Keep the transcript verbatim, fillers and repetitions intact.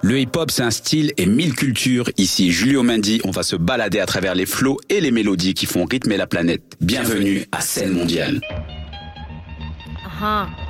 Le hip-hop, c'est un style et mille cultures. Ici, Julio Mendy, on va se balader à travers les flots et les mélodies qui font rythmer la planète. Bienvenue à Scène Mondiale. Uh-huh.